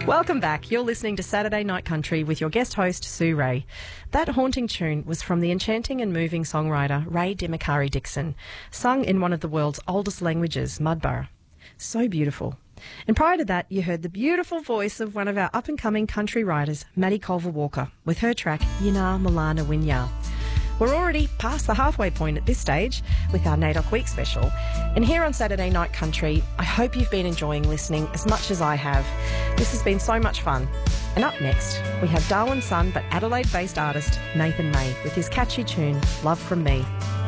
Welcome back. You're listening to Saturday Night Country with your guest host, Sue Ray. That haunting tune was from the enchanting and moving songwriter Ray Demakari Dixon, sung in one of the world's oldest languages, Mudburra. So beautiful. And prior to that, you heard the beautiful voice of one of our up-and-coming country writers, Maddie Culver Walker, with her track, Yina Milana Winya. We're already past the halfway point at this stage with our NAIDOC Week special. And here on Saturday Night Country, I hope you've been enjoying listening as much as I have. This has been so much fun. And up next, we have Darwin's son but Adelaide-based artist Nathan May with his catchy tune, Love From Me.